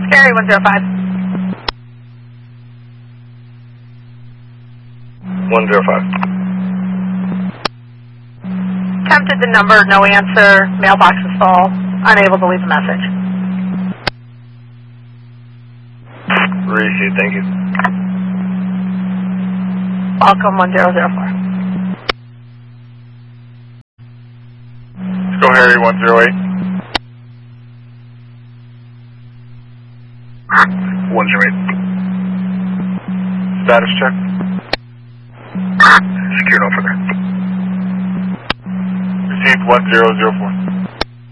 Gary 105. 105. Attempted the number, no answer. Mailbox is full. Unable to leave a message. Received, thank you. Welcome 1004. Let's go Harry 108. 108. Status check. Secure no further. Received 1004.